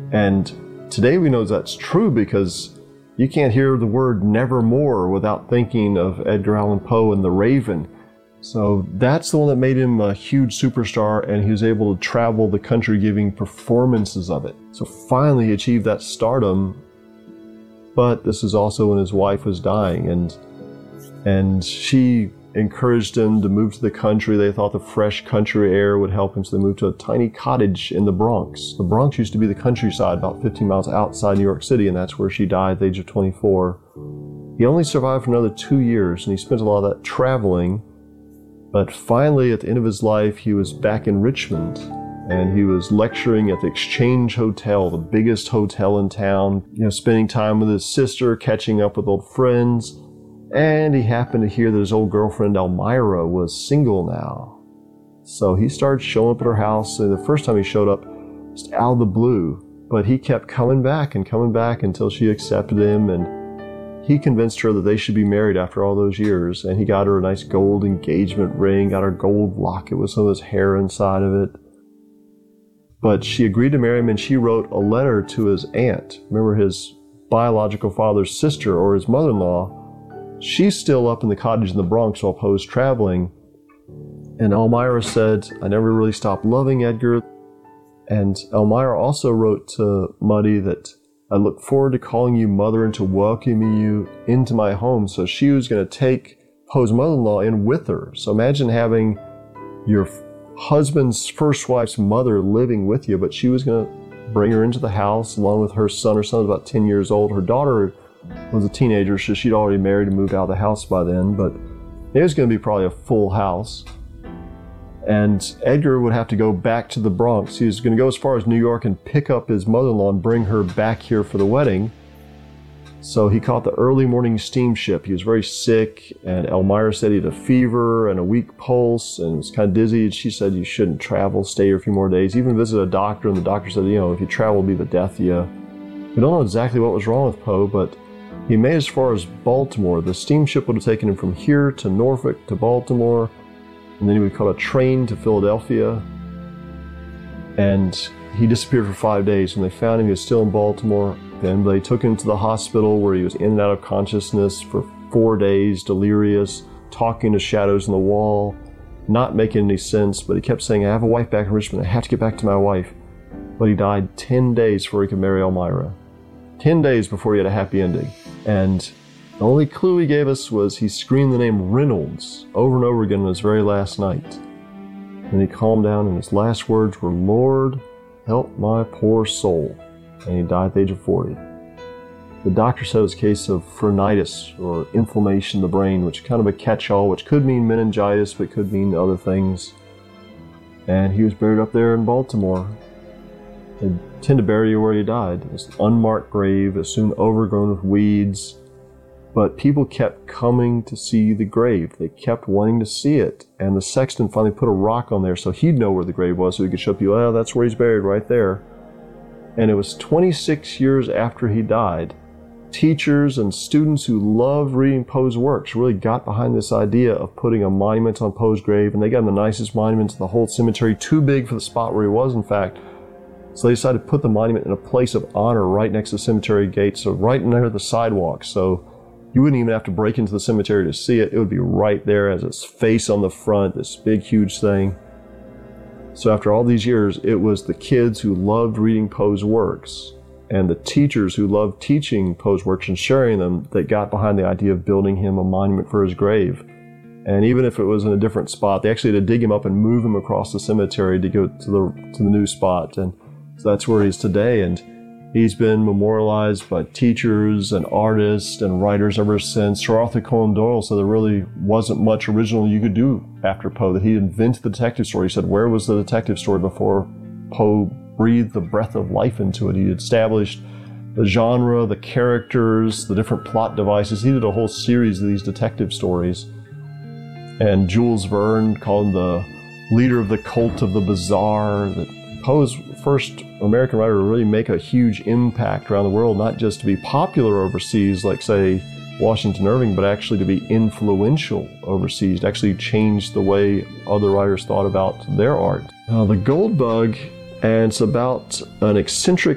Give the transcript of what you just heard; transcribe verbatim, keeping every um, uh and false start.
And today we know that's true because you can't hear the word nevermore without thinking of Edgar Allan Poe and The Raven. So that's the one that made him a huge superstar, and he was able to travel the country giving performances of it. So finally he achieved that stardom, but this is also when his wife was dying, and and she encouraged him to move to the country. They thought the fresh country air would help him, so they moved to a tiny cottage in the Bronx. The Bronx used to be the countryside about fifteen miles outside New York City, and that's where she died at the age of twenty-four. He only survived for another two years, and he spent a lot of that traveling. But finally, at the end of his life, he was back in Richmond, and he was lecturing at the Exchange Hotel, the biggest hotel in town, you know, spending time with his sister, catching up with old friends. And he happened to hear that his old girlfriend Elmira was single now. So he started showing up at her house. And the first time he showed up, just out of the blue. But he kept coming back and coming back until she accepted him. And he convinced her that they should be married after all those years. And he got her a nice gold engagement ring, got her gold locket with some of his hair inside of it. But she agreed to marry him, and she wrote a letter to his aunt. Remember, his biological father's sister, or his mother-in-law. She's still up in the cottage in the Bronx while Poe's traveling. And Elmira said, I never really stopped loving Edgar. And Elmira also wrote to Muddy that I look forward to calling you mother and to welcoming you into my home. So she was going to take Poe's mother-in-law in with her. So imagine having your husband's first wife's mother living with you, but she was going to bring her into the house along with her son. Her son was about ten years old. Her daughter was a teenager, so she'd already married and moved out of the house by then, but it was going to be probably a full house. And Edgar would have to go back to the Bronx. He was going to go as far as New York and pick up his mother-in-law and bring her back here for the wedding. So he caught the early morning steamship. He was very sick, and Elmira said he had a fever and a weak pulse and was kind of dizzy. And she said, you shouldn't travel, stay here a few more days. He even visited a doctor, and the doctor said, you know, if you travel, it'll be the death of you. We don't know exactly what was wrong with Poe, but he made as far as Baltimore. The steamship would have taken him from here to Norfolk to Baltimore, and then he would caught a train to Philadelphia. And he disappeared for five days. When they found him, he was still in Baltimore. Then they took him to the hospital where he was in and out of consciousness for four days, delirious, talking to shadows on the wall, not making any sense. But he kept saying, I have a wife back in Richmond. I have to get back to my wife. But he died ten days before he could marry Elmira. ten days before he had a happy ending. And the only clue he gave us was he screamed the name Reynolds over and over again on his very last night. And he calmed down, and his last words were, Lord, help my poor soul. And he died at the age of forty. The doctor said it was a case of phrenitis, or inflammation of the brain, which is kind of a catch-all, which could mean meningitis, but could mean other things. And he was buried up there in Baltimore. They tend to bury you where he died. It's an unmarked grave, it's soon overgrown with weeds. But people kept coming to see the grave. They kept wanting to see it. And the sexton finally put a rock on there so he'd know where the grave was, so he could show people, oh, that's where he's buried, right there. And it was twenty-six years after he died. Teachers and students who loved reading Poe's works really got behind this idea of putting a monument on Poe's grave, and they got him the nicest monument in the whole cemetery, too big for the spot where he was, in fact. So they decided to put the monument in a place of honor right next to the cemetery gate, so right near the sidewalk. So you wouldn't even have to break into the cemetery to see it. It would be right there as its face on the front, this big, huge thing. So after all these years, it was the kids who loved reading Poe's works and the teachers who loved teaching Poe's works and sharing them that got behind the idea of building him a monument for his grave. And even if it was in a different spot, they actually had to dig him up and move him across the cemetery to go to the to the new spot. And so that's where he is today. And he's been memorialized by teachers and artists and writers ever since. Sir Arthur Conan Doyle said there really wasn't much original you could do after Poe, that he invented the detective story. He said, where was the detective story before Poe breathed the breath of life into it? He established the genre, the characters, the different plot devices. He did a whole series of these detective stories. And Jules Verne called him the leader of the cult of the bizarre, that Poe's first American writer to really make a huge impact around the world, not just to be popular overseas, like, say, Washington Irving, but actually to be influential overseas, to actually change the way other writers thought about their art. Uh, the Gold Bug, and it's about an eccentric